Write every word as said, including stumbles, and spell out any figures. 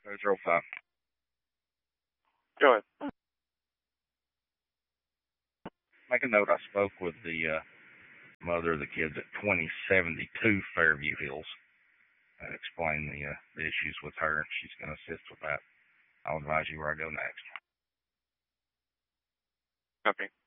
zero five. Go ahead. Make a note, I spoke with the uh, mother of the kids at twenty seventy-two Fairview Hills and explained the, uh, the issues with her. She's going to assist with that. I'll advise you where I go next. Copy.